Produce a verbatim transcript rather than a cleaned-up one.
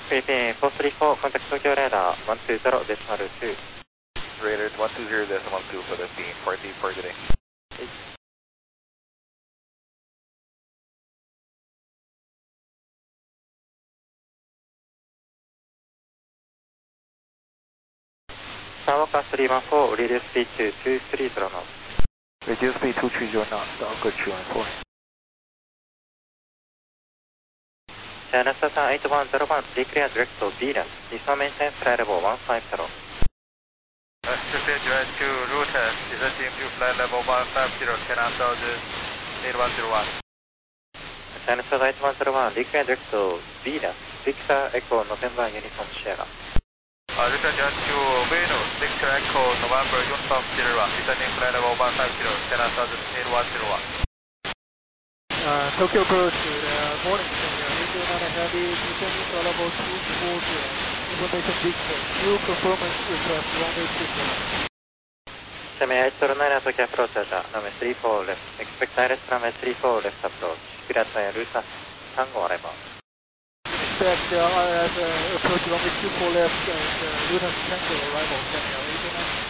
Philippine four three four, contact Tokyo radar one two zero decimal two. Radar one two zero decimal two for the scene, forty for today. Sawaka three one four, reduce speed to two three zero knots. Reduce speed two three zero knots, Downward two one four. China Station eight one zero one, declare direct to Venus, East maintain flight level one five zero. Pacific direct to route, descending to flight level one five zero, China Southern eight one zero one. China Station eight one zero one, declare direct to Venus, Victor Echo November Uniform Sierra. Route direct to Venus, Victor Echo November Uniform Sierra, descending flight level one five zero, China Southern eight one zero one. Uh, Tokyo approach, uh, morning, India nine Heavy, descending to level two four zero, information Victor, new performance request runway two four. Semi eight zero nine Tokyo approach, runway three four left, expect direct runway three four left approach, Pirat Rusa Tango arrival. Expect uh, R F uh, approach runway two four left and uh, Lunas Tango arrival, Semi eight zero nine.